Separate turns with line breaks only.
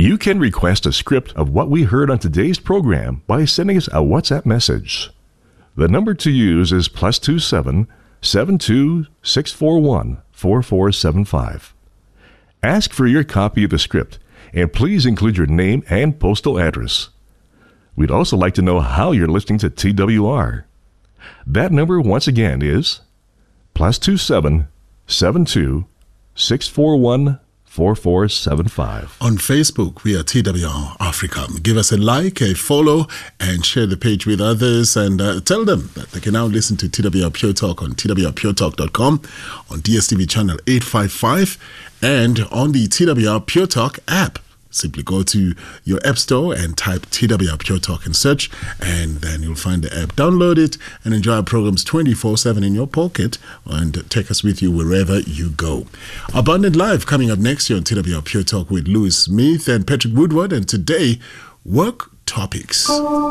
You can request a script of what we heard on today's program by sending us a WhatsApp message. The number to use is +27 72 641 4475. Ask for your copy of the script, and please include your name and postal address. We'd also like to know how you're listening to TWR. That number, once again, is +27 72 641 4475.
On Facebook, we are TWR Africa. Give us a like, a follow, and share the page with others, and tell them that they can now listen to TWR Pure Talk on twrpuretalk.com, on DSTV channel 855, and on the TWR Pure Talk app. Simply go to your app store and type TWR Pure Talk and search, and then you'll find the app. Download it and enjoy our programs 24/7 in your pocket, and take us with you wherever you go. Abundant Life coming up next year on TWR Pure Talk with Louis Smith and Patrick Woodward, and today, work topics.